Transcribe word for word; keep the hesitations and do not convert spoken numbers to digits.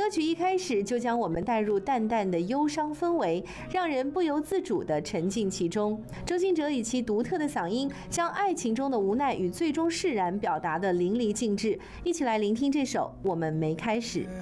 歌曲一开始就将我们带入淡淡的忧伤氛围，让人不由自主地沉浸其中。周兴哲以其独特的嗓音，将爱情中的无奈与最终释然表达得淋漓尽致。一起来聆听这首《我们没开始》。